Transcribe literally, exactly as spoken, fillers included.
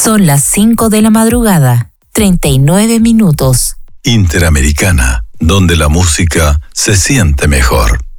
Son las cinco de la madrugada, treinta y nueve minutos. Interamericana, donde la música se siente mejor.